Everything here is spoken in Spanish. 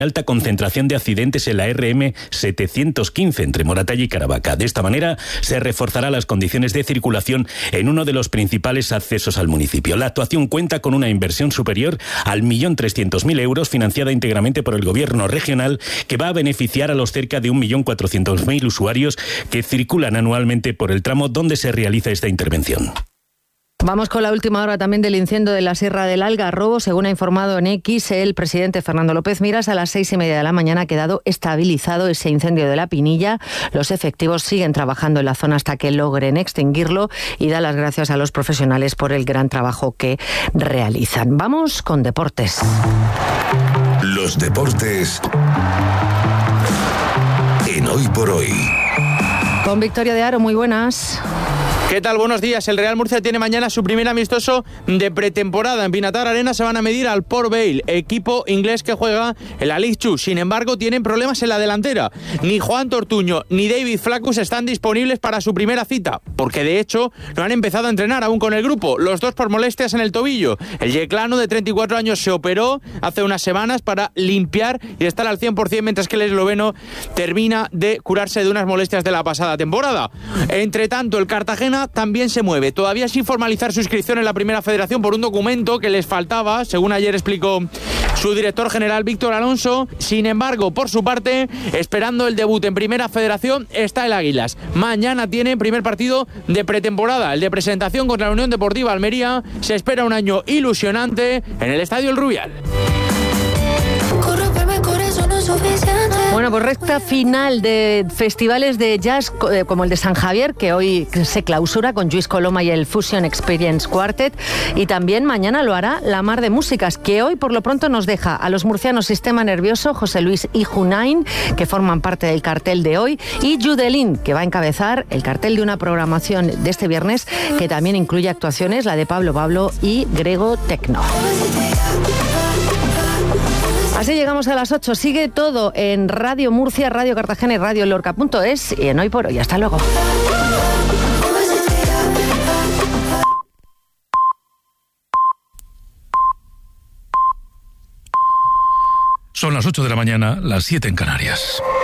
alta concentración de accidentes en la RM 715 entre Moratalla y Caravaca. De esta manera se reforzará las condiciones de circulación en uno de los principales accesos al municipio. La actuación cuenta con una inversión superior al 1.300.000 euros, financiada íntegramente por el gobierno regional, que va a beneficiar a los cerca de 1.400.000 usuarios que circulan anualmente por el tramo donde se realiza esta intervención. Vamos con la última hora también del incendio de la Sierra del Algarrobo. Según ha informado en X el presidente Fernando López Miras, a las 6:30 de la mañana ha quedado estabilizado ese incendio de la Pinilla. Los efectivos siguen trabajando en la zona hasta que logren extinguirlo y da las gracias a los profesionales por el gran trabajo que realizan. Vamos con deportes. Los deportes en Hoy por Hoy. Con Victoria de Aro, muy buenas. ¿Qué tal? Buenos días. El Real Murcia tiene mañana su primer amistoso de pretemporada. En Pinatar Arena se van a medir al Port Vale, equipo inglés que juega en la League 2. Sin embargo, tienen problemas en la delantera. Ni Juan Tortuño ni David Flaccus están disponibles para su primera cita, porque de hecho no han empezado a entrenar aún con el grupo, los dos por molestias en el tobillo. El yeclano de 34 años se operó hace unas semanas para limpiar y estar al 100%, mientras que el esloveno termina de curarse de unas molestias de la pasada temporada. Entre tanto, el Cartagena también se mueve, todavía sin formalizar su inscripción en la Primera Federación por un documento que les faltaba, según ayer explicó su director general Víctor Alonso. Sin embargo, por su parte, esperando el debut en Primera Federación, está el Águilas. Mañana tiene primer partido de pretemporada, el de presentación contra la Unión Deportiva Almería. Se espera un año ilusionante en el Estadio El Rubial. Bueno, pues recta final de festivales de jazz como el de San Javier, que hoy se clausura con Lluís Coloma y el Fusion Experience Quartet, y también mañana lo hará La Mar de Músicas, que hoy por lo pronto nos deja a los murcianos Sistema Nervioso, José Luis y Junain, que forman parte del cartel de hoy, y Judelín, que va a encabezar el cartel de una programación de este viernes que también incluye actuaciones, la de Pablo Pablo y Grego Tecno. Así llegamos a las 8. Sigue todo en Radio Murcia, Radio Cartagena y Radio Lorca.es y en Hoy por Hoy. Hasta luego. Son las 8 de la mañana, las 7 en Canarias.